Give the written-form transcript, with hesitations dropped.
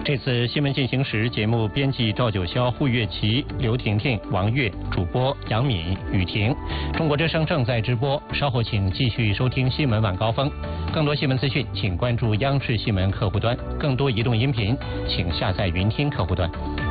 这次新闻进行时，节目编辑赵九霄、胡月琪、刘婷婷、王悦，主播杨敏、雨婷。中国之声正在直播，稍后请继续收听新闻晚高峰。更多新闻资讯，请关注央视新闻客户端；更多移动音频，请下载云听客户端。